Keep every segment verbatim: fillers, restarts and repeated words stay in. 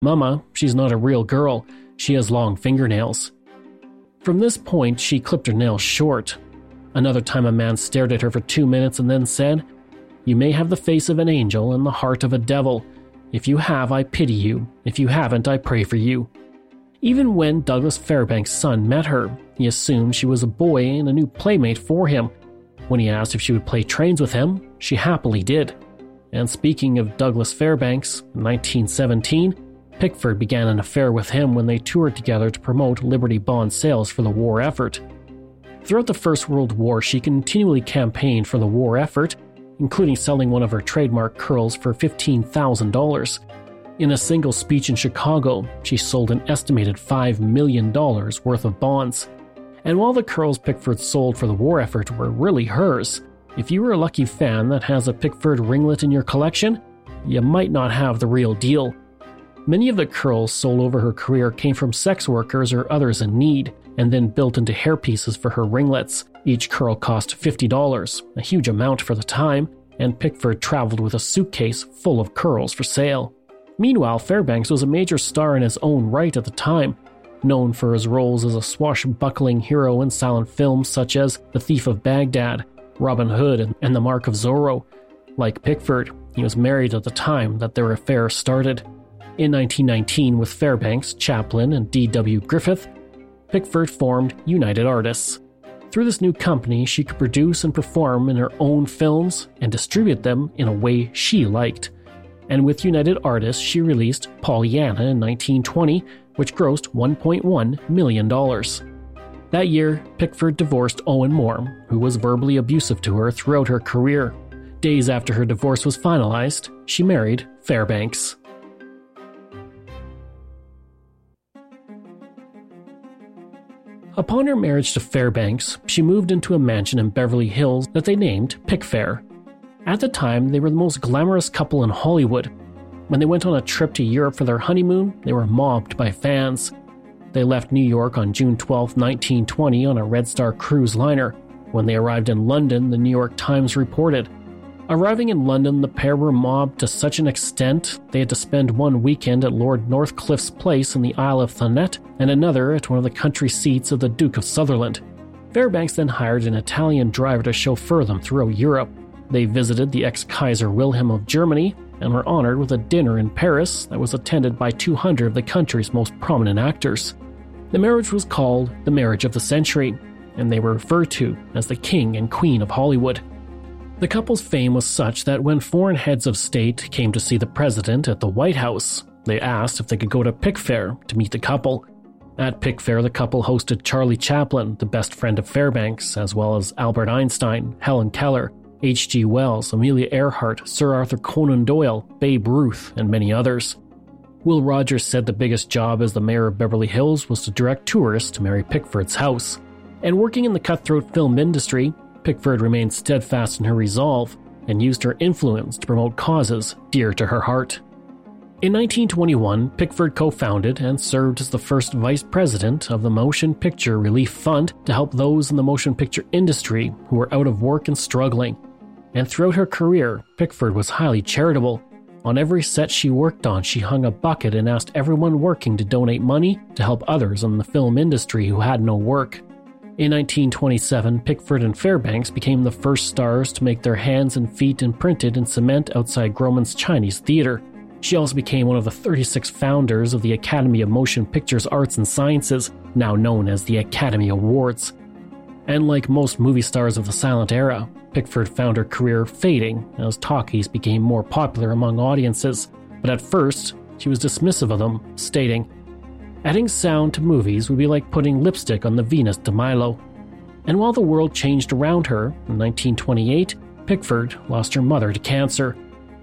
"Mama, she's not a real girl. She has long fingernails." From this point, she clipped her nails short. Another time a man stared at her for two minutes and then said, "You may have the face of an angel and the heart of a devil. If you have, I pity you. If you haven't, I pray for you." Even when Douglas Fairbanks' son met her, he assumed she was a boy and a new playmate for him. When he asked if she would play trains with him, she happily did. And speaking of Douglas Fairbanks, in nineteen seventeen, Pickford began an affair with him when they toured together to promote Liberty Bond sales for the war effort. Throughout the First World War, she continually campaigned for the war effort, including selling one of her trademark curls for fifteen thousand dollars. In a single speech in Chicago, she sold an estimated five million dollars worth of bonds. And while the curls Pickford sold for the war effort were really hers, if you were a lucky fan that has a Pickford ringlet in your collection, you might not have the real deal. Many of the curls sold over her career came from sex workers or others in need, and then built into hairpieces for her ringlets. Each curl cost fifty dollars, a huge amount for the time, and Pickford traveled with a suitcase full of curls for sale. Meanwhile, Fairbanks was a major star in his own right at the time, known for his roles as a swashbuckling hero in silent films such as The Thief of Baghdad, Robin Hood, and The Mark of Zorro. Like Pickford, he was married at the time that their affair started. In nineteen nineteen, with Fairbanks, Chaplin, and D W Griffith, Pickford formed United Artists. Through this new company, she could produce and perform in her own films and distribute them in a way she liked. And with United Artists, she released Pollyanna in nineteen twenty, which grossed one point one million dollars. That year, Pickford divorced Owen Moore, who was verbally abusive to her throughout her career. Days after her divorce was finalized, she married Fairbanks. Upon her marriage to Fairbanks, she moved into a mansion in Beverly Hills that they named Pickfair. At the time, they were the most glamorous couple in Hollywood. When they went on a trip to Europe for their honeymoon, they were mobbed by fans. They left New York on June twelfth, nineteen twenty on a Red Star cruise liner. When they arrived in London, the New York Times reported, "Arriving in London, the pair were mobbed to such an extent they had to spend one weekend at Lord Northcliffe's place in the Isle of Thanet and another at one of the country seats of the Duke of Sutherland." Fairbanks then hired an Italian driver to chauffeur them throughout Europe. They visited the ex-Kaiser Wilhelm of Germany and were honored with a dinner in Paris that was attended by two hundred of the country's most prominent actors. The marriage was called the Marriage of the Century, and they were referred to as the King and Queen of Hollywood. The couple's fame was such that when foreign heads of state came to see the president at the White House, they asked if they could go to Pickfair to meet the couple. At Pickfair, the couple hosted Charlie Chaplin, the best friend of Fairbanks, as well as Albert Einstein, Helen Keller, H G Wells, Amelia Earhart, Sir Arthur Conan Doyle, Babe Ruth, and many others. Will Rogers said the biggest job as the mayor of Beverly Hills was to direct tourists to Mary Pickford's house. And working in the cutthroat film industry, Pickford remained steadfast in her resolve and used her influence to promote causes dear to her heart. In nineteen twenty-one, Pickford co-founded and served as the first vice president of the Motion Picture Relief Fund to help those in the motion picture industry who were out of work and struggling. And throughout her career, Pickford was highly charitable. On every set she worked on, she hung a bucket and asked everyone working to donate money to help others in the film industry who had no work. In nineteen twenty-seven, Pickford and Fairbanks became the first stars to make their hands and feet imprinted in cement outside Grauman's Chinese Theater. She also became one of the thirty-six founders of the Academy of Motion Pictures Arts and Sciences, now known as the Academy Awards. And like most movie stars of the silent era, Pickford found her career fading as talkies became more popular among audiences, but at first, she was dismissive of them, stating, "Adding sound to movies would be like putting lipstick on the Venus de Milo." And while the world changed around her, in nineteen twenty-eight, Pickford lost her mother to cancer.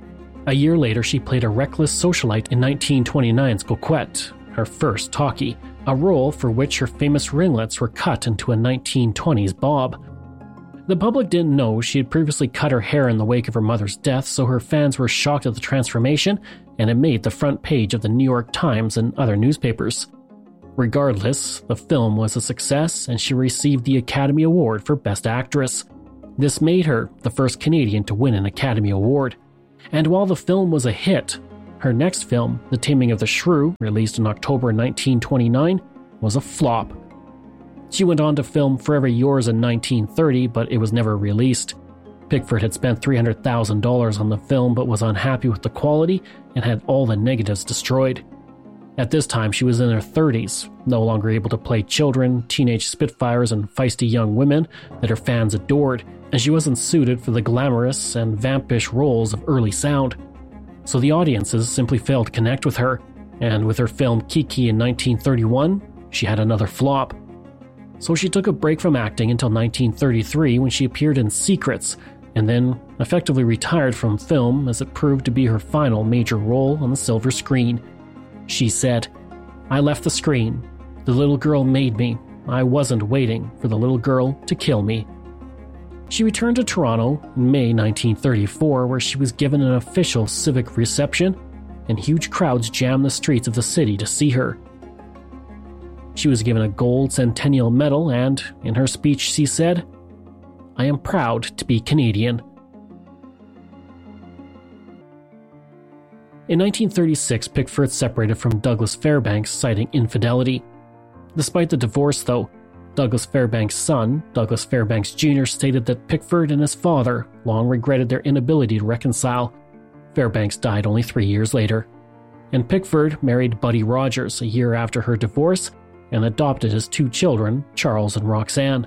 A year later, she played a reckless socialite in nineteen twenty-nine's Coquette, her first talkie, a role for which her famous ringlets were cut into a nineteen twenties bob. The public didn't know she had previously cut her hair in the wake of her mother's death, so her fans were shocked at the transformation, and it made the front page of the New York Times and other newspapers. Regardless, the film was a success, and she received the Academy Award for Best Actress. This made her the first Canadian to win an Academy Award. And while the film was a hit, Her next film, The Taming of the Shrew, released in October nineteen twenty-nine, was a flop. She went on to film Forever Yours in nineteen thirty, but it was never released. Pickford had spent three hundred thousand dollars on the film but was unhappy with the quality and had all the negatives destroyed. At this time, she was in her thirties, no longer able to play children, teenage spitfires, and feisty young women that her fans adored, and she wasn't suited for the glamorous and vampish roles of early sound. So the audiences simply failed to connect with her, and with her film Kiki in nineteen thirty-one, she had another flop. So she took a break from acting until nineteen thirty-three when she appeared in Secrets, and then effectively retired from film as it proved to be her final major role on the silver screen. She said, "I left the screen. The little girl made me. I wasn't waiting for the little girl to kill me." She returned to Toronto in May nineteen thirty-four, where she was given an official civic reception, and huge crowds jammed the streets of the city to see her. She was given a gold Centennial Medal, and in her speech she said, "I am proud to be Canadian." In nineteen thirty-six, Pickford separated from Douglas Fairbanks, citing infidelity. Despite the divorce, though, Douglas Fairbanks' son, Douglas Fairbanks Junior, stated that Pickford and his father long regretted their inability to reconcile. Fairbanks died only three years later. And Pickford married Buddy Rogers a year after her divorce and adopted his two children, Charles and Roxanne.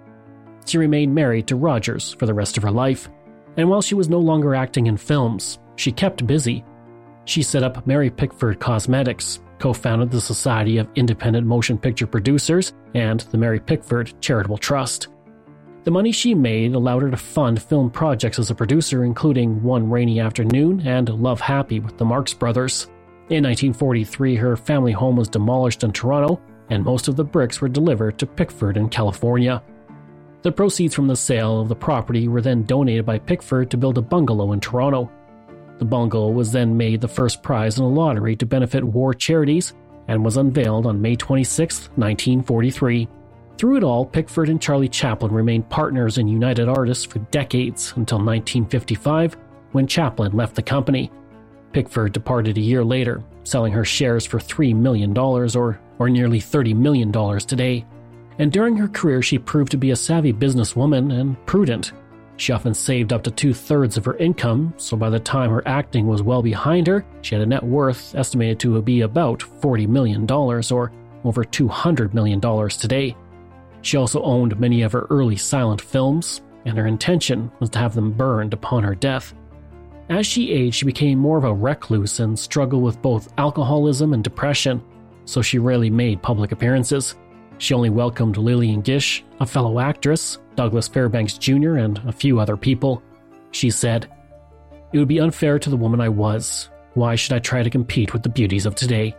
She remained married to Rogers for the rest of her life, and while she was no longer acting in films, she kept busy. She set up Mary Pickford Cosmetics, co-founded the Society of Independent Motion Picture Producers, and the Mary Pickford Charitable Trust. The money she made allowed her to fund film projects as a producer, including One Rainy Afternoon and Love Happy with the Marx Brothers. In nineteen forty-three, her family home was demolished in Toronto, and most of the bricks were delivered to Pickford in California. The proceeds from the sale of the property were then donated by Pickford to build a bungalow in Toronto. The bungalow was then made the first prize in a lottery to benefit war charities and was unveiled on May twenty-sixth, nineteen forty-three. Through it all, Pickford and Charlie Chaplin remained partners in United Artists for decades until nineteen fifty-five, when Chaplin left the company. Pickford departed a year later, selling her shares for three million dollars or, or nearly thirty million dollars today. And during her career, she proved to be a savvy businesswoman and prudent. She often saved up to two-thirds of her income, so by the time her acting was well behind her, she had a net worth estimated to be about forty million dollars or over two hundred million dollars today. She also owned many of her early silent films, and her intention was to have them burned upon her death. As she aged, she became more of a recluse and struggled with both alcoholism and depression, so she rarely made public appearances. She only welcomed Lillian Gish, a fellow actress, Douglas Fairbanks Junior, and a few other people. She said, "It would be unfair to the woman I was. Why should I try to compete with the beauties of today?"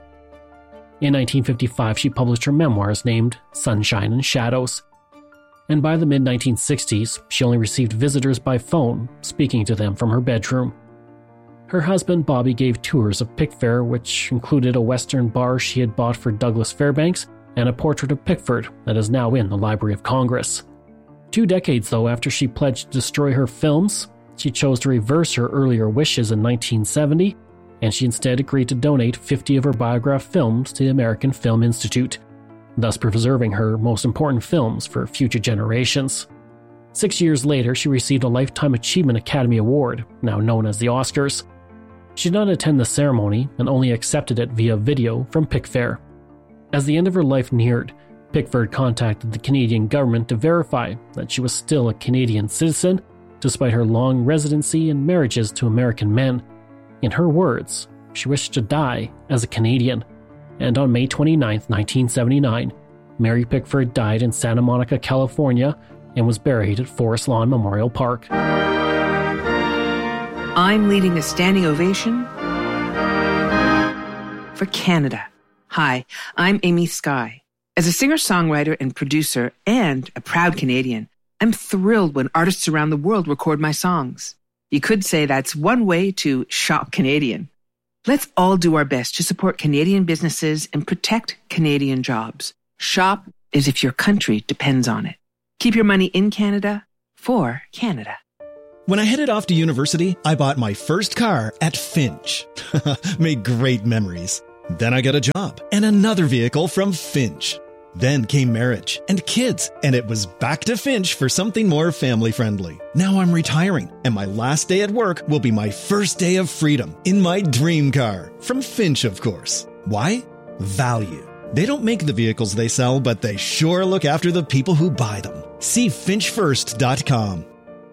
In nineteen fifty-five, she published her memoirs named Sunshine and Shadows. And by the mid nineteen sixties, she only received visitors by phone, speaking to them from her bedroom. Her husband, Bobby, gave tours of Pickfair, which included a Western bar she had bought for Douglas Fairbanks and a portrait of Pickford that is now in the Library of Congress. Two decades, though, after she pledged to destroy her films, she chose to reverse her earlier wishes in nineteen seventy, and she instead agreed to donate fifty of her biograph films to the American Film Institute, thus preserving her most important films for future generations. Six years later, she received a Lifetime Achievement Academy Award, now known as the Oscars. She did not attend the ceremony and only accepted it via video from Pickfair. As the end of her life neared, Pickford contacted the Canadian government to verify that she was still a Canadian citizen, despite her long residency and marriages to American men. In her words, she wished to die as a Canadian. And on May twenty-ninth, nineteen seventy-nine, Mary Pickford died in Santa Monica, California, and was buried at Forest Lawn Memorial Park. I'm leading a standing ovation for Canada. Hi, I'm Amy Skye. As a singer-songwriter and producer and a proud Canadian, I'm thrilled when artists around the world record my songs. You could say that's one way to shop Canadian. Let's all do our best to support Canadian businesses and protect Canadian jobs. Shop as if your country depends on it. Keep your money in Canada for Canada. When I headed off to university, I bought my first car at Finch. Made great memories. Then I got a job and another vehicle from Finch. Then came marriage and kids, and it was back to Finch for something more family-friendly. Now I'm retiring, and my last day at work will be my first day of freedom in my dream car. From Finch, of course. Why? Value. They don't make the vehicles they sell, but they sure look after the people who buy them. See finch first dot com.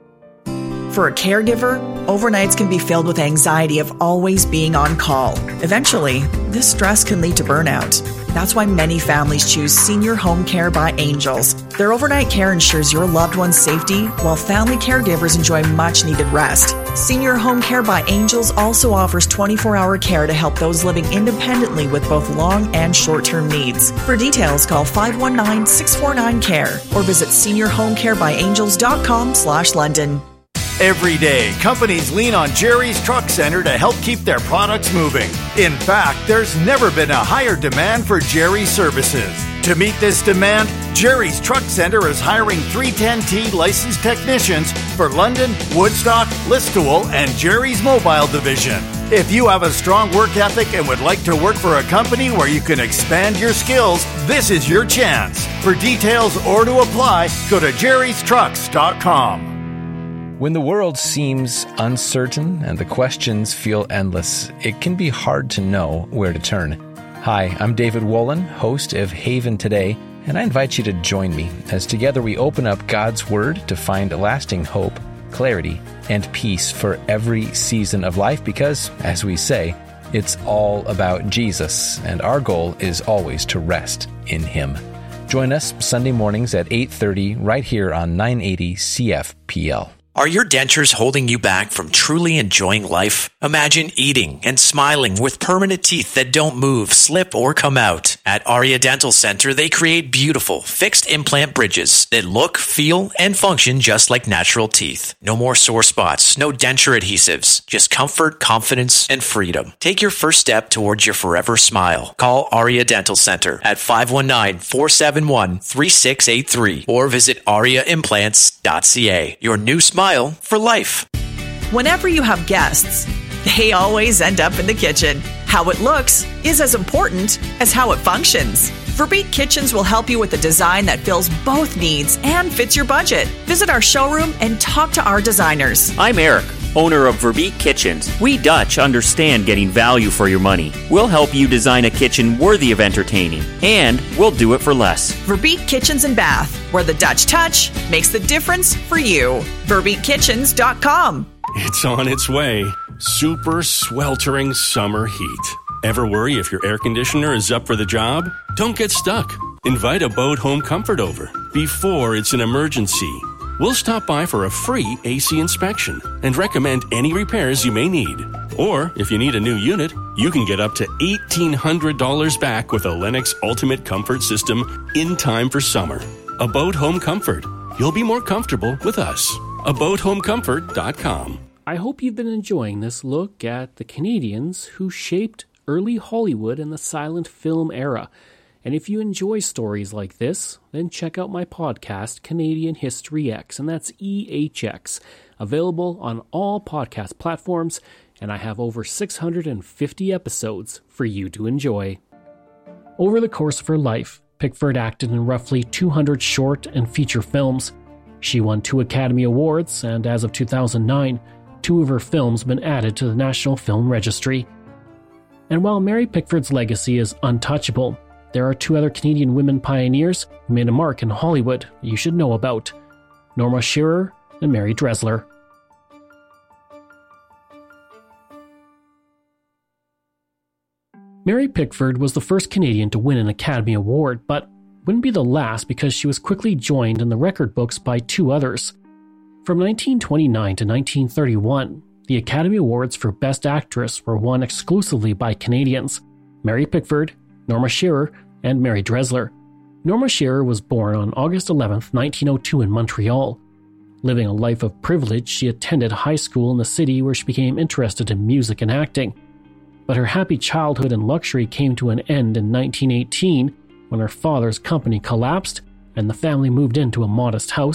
For a caregiver, overnights can be filled with anxiety of always being on call. Eventually, this stress can lead to burnout. That's why many families choose Senior Home Care by Angels. Their overnight care ensures your loved one's safety, while family caregivers enjoy much-needed rest. Senior Home Care by Angels also offers twenty-four hour care to help those living independently with both long and short-term needs. For details, call five one nine, six four nine, C A R E or visit senior home care by angels dot com slash London. Every day, companies lean on Jerry's Truck Center to help keep their products moving. In fact, there's never been a higher demand for Jerry's services. To meet this demand, Jerry's Truck Center is hiring three ten T licensed technicians for London, Woodstock, Listowel, and Jerry's Mobile Division. If you have a strong work ethic and would like to work for a company where you can expand your skills, this is your chance. For details or to apply, go to jerrys trucks dot com. When the world seems uncertain and the questions feel endless, it can be hard to know where to turn. Hi, I'm David Wolin, host of Haven Today, and I invite you to join me as together we open up God's Word to find lasting hope, clarity, and peace for every season of life because, as we say, it's all about Jesus, and our goal is always to rest in Him. Join us Sunday mornings at eight thirty right here on nine eighty C F P L. Are your dentures holding you back from truly enjoying life? Imagine eating and smiling with permanent teeth that don't move, slip, or come out. At Aria Dental Center, they create beautiful, fixed implant bridges that look, feel, and function just like natural teeth. No more sore spots, no denture adhesives, just comfort, confidence, and freedom. Take your first step towards your forever smile. Call Aria Dental Center at five one nine, four seven one, three six eight three or visit aria implants dot c a. Your new smile for life. Whenever you have guests, they always end up in the kitchen. How it looks is as important as how it functions. Verbeek Kitchens will help you with a design that fills both needs and fits your budget. Visit our showroom and talk to our designers. I'm Eric, owner of Verbeek Kitchens. We Dutch understand getting value for your money. We'll help you design a kitchen worthy of entertaining, and we'll do it for less. Verbeek Kitchens and Bath, where the Dutch touch makes the difference for you. verbeek kitchens dot com. It's on its way. Super sweltering summer heat. Ever worry if your air conditioner is up for the job? Don't get stuck. Invite Abode Home Comfort over before it's an emergency. We'll stop by for a free A C inspection and recommend any repairs you may need. Or, if you need a new unit, you can get up to eighteen hundred dollars back with a Lennox Ultimate Comfort System in time for summer. Abode Home Comfort. You'll be more comfortable with us. abode home comfort dot com. I hope you've been enjoying this look at the Canadians who shaped early Hollywood in the silent film era. And if you enjoy stories like this, then check out my podcast, Canadian History X, and that's E H X, available on all podcast platforms, and I have over six hundred fifty episodes for you to enjoy. Over the course of her life, Pickford acted in roughly two hundred short and feature films. She won two Academy Awards, and as of two thousand nine, two of her films have been added to the National Film Registry. And while Mary Pickford's legacy is untouchable, there are two other Canadian women pioneers who made a mark in Hollywood you should know about: Norma Shearer and Mary Dressler. Mary Pickford was the first Canadian to win an Academy Award, but wouldn't be the last because she was quickly joined in the record books by two others. From nineteen twenty-nine to nineteen thirty-one, the Academy Awards for Best Actress were won exclusively by Canadians: Mary Pickford, Norma Shearer, and Mary Dressler. Norma Shearer was born on August eleventh, nineteen oh two in Montreal. Living a life of privilege, she attended high school in the city where she became interested in music and acting. But her happy childhood and luxury came to an end in nineteen eighteen when her father's company collapsed and the family moved into a modest house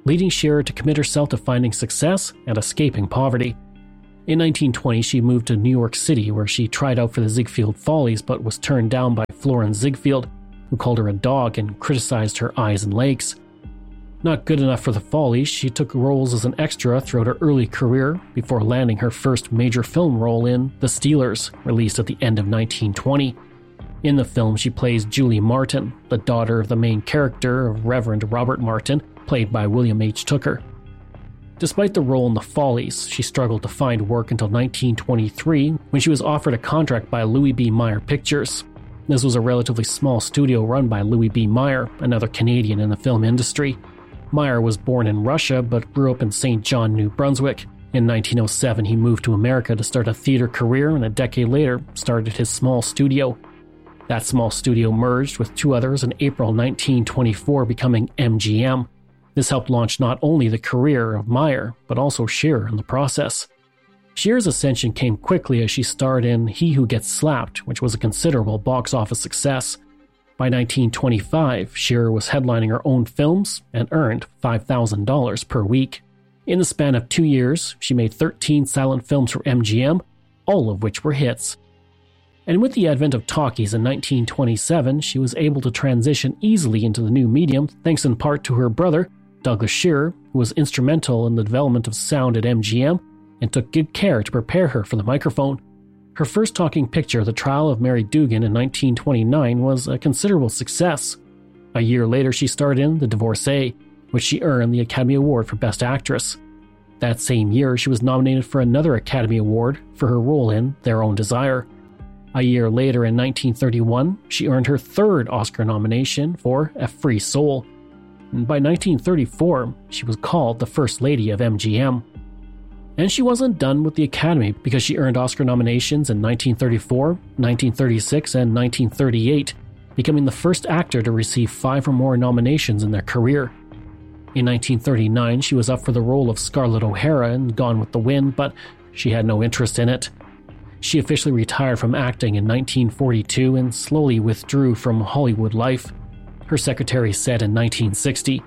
leading Shearer to commit herself to finding success and escaping poverty. In nineteen twenty, she moved to New York City, where she tried out for the Ziegfeld Follies but was turned down by Florence Ziegfeld, who called her a dog and criticized her eyes and legs. Not good enough for the Follies, she took roles as an extra throughout her early career before landing her first major film role in The Steelers, released at the end of nineteen twenty. In the film, she plays Julie Martin, the daughter of the main character of Reverend Robert Martin, played by William H. Tooker. Despite the role in The Follies, she struggled to find work until nineteen twenty-three, when she was offered a contract by Louis B. Mayer Pictures. This was a relatively small studio run by Louis B. Mayer, another Canadian in the film industry. Mayer was born in Russia but grew up in Saint John, New Brunswick. In nineteen oh seven, he moved to America to start a theater career, and a decade later started his small studio. That small studio merged with two others in April nineteen twenty-four, becoming M G M. This helped launch not only the career of Mayer, but also Shearer in the process. Shearer's ascension came quickly as she starred in He Who Gets Slapped, which was a considerable box office success. By nineteen twenty-five, Shearer was headlining her own films and earned five thousand dollars per week. In the span of two years, she made thirteen silent films for M G M, all of which were hits. And with the advent of talkies in nineteen twenty-seven, she was able to transition easily into the new medium thanks in part to her brother, Douglas Shearer, who was instrumental in the development of sound at M G M and took good care to prepare her for the microphone. Her first talking picture, The Trial of Mary Dugan in nineteen twenty-nine, was a considerable success. A year later, she starred in The Divorcee, which she earned the Academy Award for Best Actress. That same year, she was nominated for another Academy Award for her role in Their Own Desire. A year later, in nineteen thirty-one, she earned her third Oscar nomination for A Free Soul. And by nineteen thirty-four, she was called the First Lady of M G M. And she wasn't done with the Academy, because she earned Oscar nominations in nineteen thirty-four, nineteen thirty-six, and nineteen thirty-eight, becoming the first actor to receive five or more nominations in their career. In nineteen thirty-nine, she was up for the role of Scarlett O'Hara in Gone with the Wind, but she had no interest in it. She officially retired from acting in nineteen forty-two and slowly withdrew from Hollywood life. Her secretary said in nineteen sixty,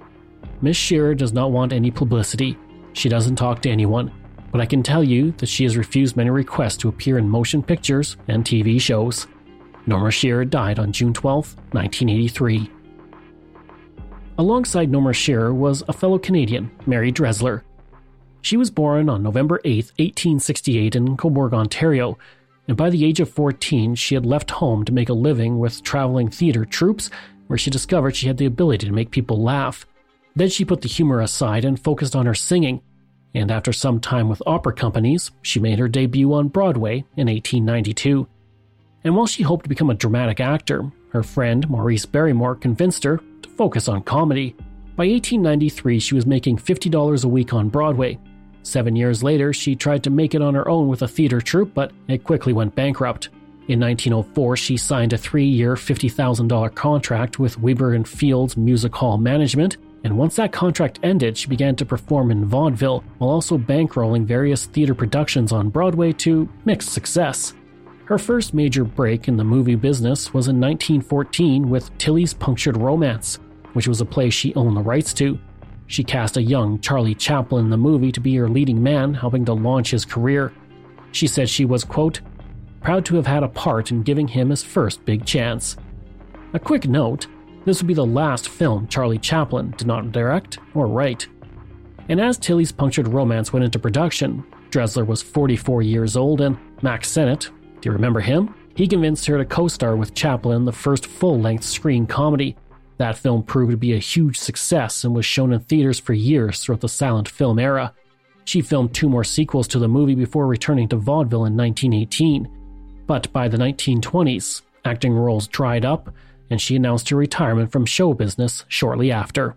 "Miss Shearer does not want any publicity. She doesn't talk to anyone, but I can tell you that she has refused many requests to appear in motion pictures and T V shows." Norma Shearer died on June twelfth, nineteen eighty-three. Alongside Norma Shearer was a fellow Canadian, Mary Dressler. She was born on November eighth, eighteen sixty-eight in Cobourg, Ontario, and by the age of fourteen she had left home to make a living with traveling theater troupes, where she discovered she had the ability to make people laugh. Then she put the humor aside and focused on her singing, and after some time with opera companies, she made her debut on Broadway in eighteen ninety-two. And while she hoped to become a dramatic actor, her friend Maurice Barrymore convinced her to focus on comedy. By eighteen ninety-three, she was making fifty dollars a week on Broadway. Seven years later, she tried to make it on her own with a theater troupe, but it quickly went bankrupt. In nineteen oh four, she signed a three-year, fifty thousand dollars contract with Weber and Fields Music Hall Management, and once that contract ended, she began to perform in vaudeville, while also bankrolling various theater productions on Broadway to mixed success. Her first major break in the movie business was in nineteen fourteen with Tilly's Punctured Romance, which was a play she owned the rights to. She cast a young Charlie Chaplin in the movie to be her leading man, helping to launch his career. She said she was, quote, "proud to have had a part in giving him his first big chance." A quick note, this would be the last film Charlie Chaplin did not direct or write. And as Tilly's Punctured Romance went into production, Dressler was forty-four years old, and Max Sennett, do you remember him? He convinced her to co-star with Chaplin in the first full-length screen comedy. That film proved to be a huge success and was shown in theaters for years throughout the silent film era. She filmed two more sequels to the movie before returning to vaudeville in nineteen eighteen. But by the nineteen twenties, acting roles dried up, and she announced her retirement from show business shortly after.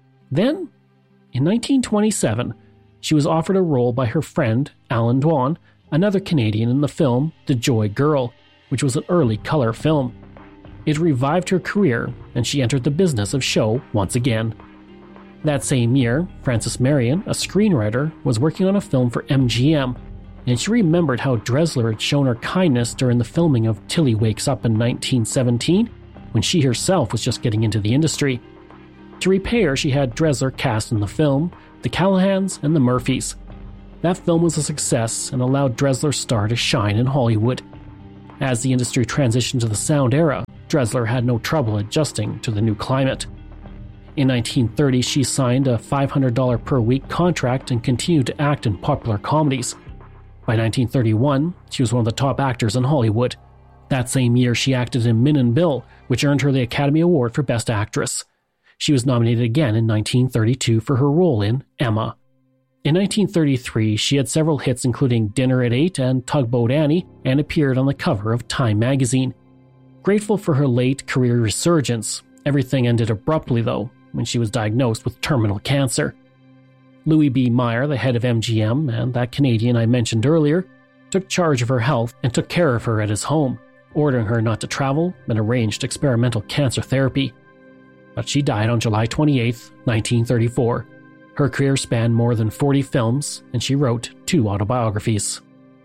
Then, in nineteen twenty-seven, she was offered a role by her friend, Alan Dwan, another Canadian, in the film The Joy Girl, which was an early color film. It revived her career, and she entered the business of show once again. That same year, Frances Marion, a screenwriter, was working on a film for M G M, and she remembered how Dressler had shown her kindness during the filming of Tilly Wakes Up in nineteen seventeen, when she herself was just getting into the industry. To repay her, she had Dressler cast in the film, The Callahans and the Murphys. That film was a success and allowed Dressler's star to shine in Hollywood. As the industry transitioned to the sound era, Dressler had no trouble adjusting to the new climate. In nineteen thirty, she signed a five hundred dollars per week contract and continued to act in popular comedies. By nineteen thirty-one, she was one of the top actors in Hollywood. That same year, she acted in Min and Bill, which earned her the Academy Award for Best Actress. She was nominated again in nineteen thirty-two for her role in Emma. In nineteen thirty-three, she had several hits including Dinner at Eight and Tugboat Annie, and appeared on the cover of Time magazine. Grateful for her late career resurgence, everything ended abruptly though, when she was diagnosed with terminal cancer. Louis B. Meyer, the head of M G M, and that Canadian I mentioned earlier, took charge of her health and took care of her at his home, ordering her not to travel and arranged experimental cancer therapy. But she died on July twenty-eighth, nineteen thirty-four. Her career spanned more than forty films, and she wrote two autobiographies.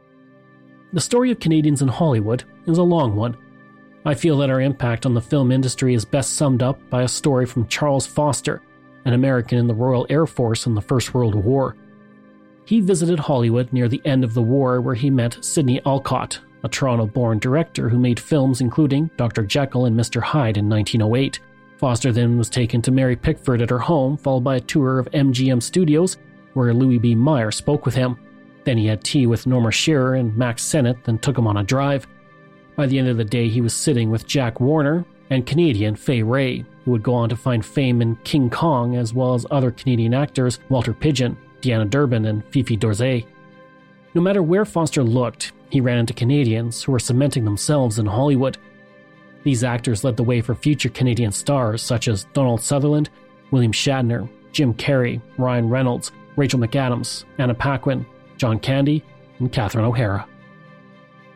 The story of Canadians in Hollywood is a long one. I feel that our impact on the film industry is best summed up by a story from Charles Foster, an American in the Royal Air Force in the First World War. He visited Hollywood near the end of the war, where he met Sidney Olcott, a Toronto-born director who made films including Doctor Jekyll and Mister Hyde in nineteen oh eight. Foster then was taken to Mary Pickford at her home, followed by a tour of M G M Studios, where Louis B. Meyer spoke with him. Then he had tea with Norma Shearer and Max Sennett, then took him on a drive. By the end of the day, he was sitting with Jack Warner and Canadian Fay Wray, who would go on to find fame in King Kong, as well as other Canadian actors Walter Pidgeon, Deanna Durbin, and Fifi Dorzay. No matter where Foster looked, he ran into Canadians who were cementing themselves in Hollywood. These actors led the way for future Canadian stars such as Donald Sutherland, William Shatner, Jim Carrey, Ryan Reynolds, Rachel McAdams, Anna Paquin, John Candy, and Catherine O'Hara.